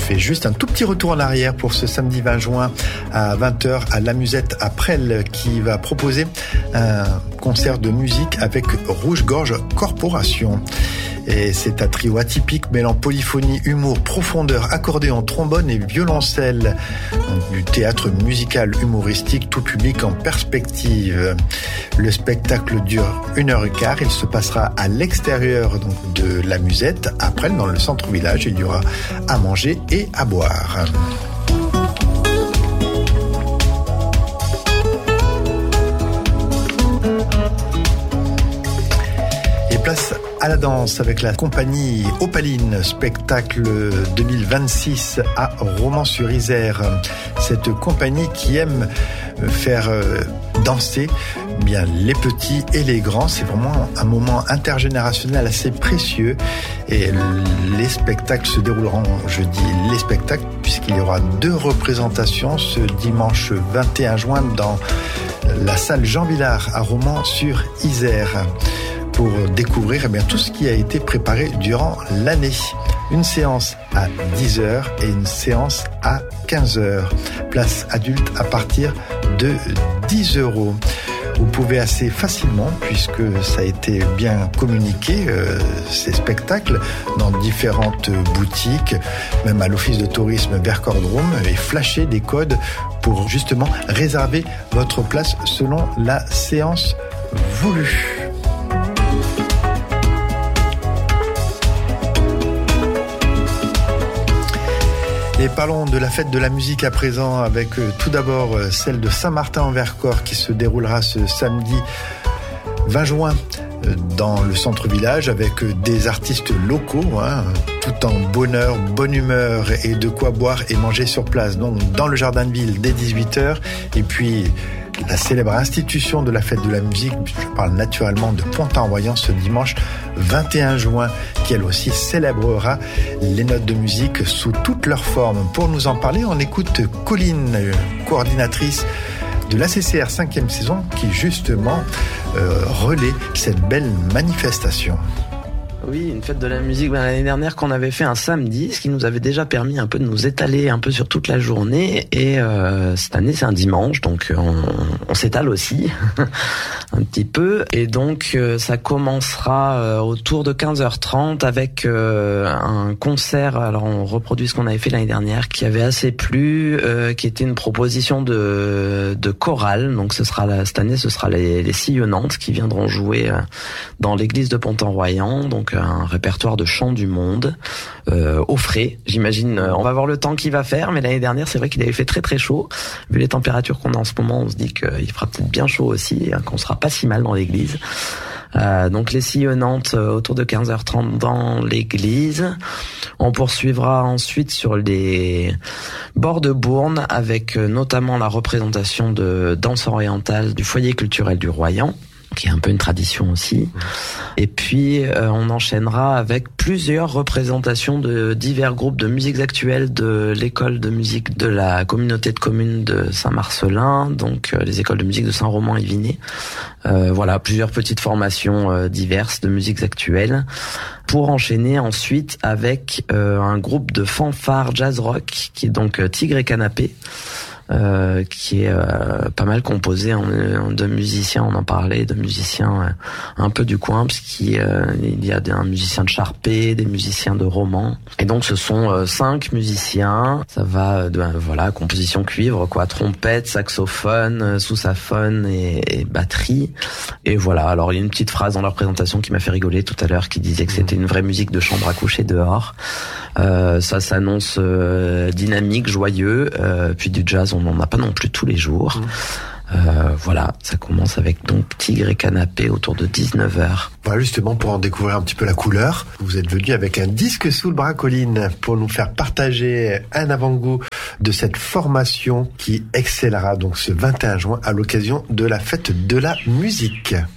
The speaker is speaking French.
fait juste un tout petit retour en arrière pour ce samedi 20 juin à 20h à La Musette à Presles qui va proposer un concert de musique avec Rouge Gorge Corporation. Et c'est un trio atypique mêlant polyphonie, humour, profondeur, accordéon, trombone et violoncelle. Donc, du théâtre musical humoristique, tout public en perspective. Le spectacle dure 1h15. Il se passera à l'extérieur donc, de La Musette, après dans le centre-village. Il y aura à manger et à boire. Et place à la danse avec la compagnie Opaline, spectacle 2026 à Romans-sur-Isère. Cette compagnie qui aime faire danser bien les petits et les grands. C'est vraiment un moment intergénérationnel assez précieux et les spectacles se dérouleront, je dis les spectacles, puisqu'il y aura 2 représentations ce dimanche 21 juin dans la salle Jean Villard à Romans-sur-Isère, pour découvrir tout ce qui a été préparé durant l'année. Une séance à 10h et une séance à 15h. Place adulte à partir de 10 €. Vous pouvez assez facilement, puisque ça a été bien communiqué, ces spectacles, dans différentes boutiques, même à l'office de tourisme Vercors-Drôme, et flasher des codes pour justement réserver votre place selon la séance voulue. Et parlons de la fête de la musique à présent avec tout d'abord celle de Saint-Martin-en-Vercors qui se déroulera ce samedi 20 juin dans le centre-village avec des artistes locaux, tout en bonheur, bonne humeur et de quoi boire et manger sur place. Donc dans le jardin de ville dès 18h et puis la célèbre institution de la fête de la musique, je parle naturellement de Pont-en-Royant ce dimanche 21 juin, qui elle aussi célébrera les notes de musique sous toutes leurs formes. Pour nous en parler, on écoute Colline, coordinatrice de l'ACCR 5e saison, qui justement relaie cette belle manifestation. Oui, une fête de la musique l'année dernière qu'on avait fait un samedi, ce qui nous avait déjà permis un peu de nous étaler un peu sur toute la journée. Et cette année, c'est un dimanche, donc on s'étale aussi un petit peu. Et donc, ça commencera autour de 15h30 avec un concert. Alors, on reproduit ce qu'on avait fait l'année dernière, qui avait assez plu, qui était une proposition de chorale. Donc, cette année, ce sera les Sillonnantes qui viendront jouer dans l'église de Pont-en-Royant. Donc, un répertoire de chants du monde au frais. J'imagine, on va voir le temps qu'il va faire, mais l'année dernière, c'est vrai qu'il avait fait très très chaud. Vu les températures qu'on a en ce moment, on se dit qu'il fera peut-être bien chaud aussi, qu'on sera pas si mal dans l'église. Donc les Sillonnantes autour de 15h30 dans l'église. On poursuivra ensuite sur les bords de Bourne avec notamment la représentation de danse orientale du foyer culturel du Royan, qui est un peu une tradition aussi. Et puis, on enchaînera avec plusieurs représentations de divers groupes de musiques actuelles de l'école de musique de la communauté de communes de Saint-Marcellin, donc les écoles de musique de Saint-Romain-et-Vinay. Voilà, plusieurs petites formations diverses de musiques actuelles, pour enchaîner ensuite avec un groupe de fanfare jazz rock, qui est donc Tigre et Canapé, qui est pas mal composé de musiciens, on en parlait, de musiciens un peu du coin, parce qu'il y a un musicien de Charpé, des musiciens de Romans, et donc ce sont 5 musiciens. Ça va de composition cuivre, trompette, saxophone, sous-saphone et batterie. Et voilà, alors il y a une petite phrase dans leur présentation qui m'a fait rigoler tout à l'heure, qui disait que c'était une vraie musique de chambre à coucher dehors. Ça s'annonce dynamique, joyeux, puis du jazz, on n'en a pas non plus tous les jours. Voilà, ça commence avec donc Tigre et Canapé autour de 19h. Voilà, justement, pour en découvrir un petit peu la couleur, vous êtes venu avec un disque sous le bras, Colline, pour nous faire partager un avant-goût de cette formation qui excellera donc ce 21 juin à l'occasion de la fête de la musique.